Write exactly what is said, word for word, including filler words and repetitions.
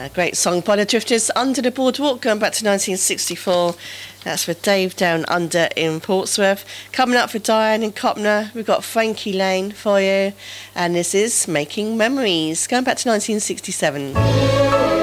Uh, great song by the Drifters, Under the Boardwalk, going back to nineteen sixty-four. That's for Dave down under in Portsmouth. Coming up for Diane in Copner, we've got Frankie Lane for you. And this is Making Memories, going back to nineteen sixty-seven.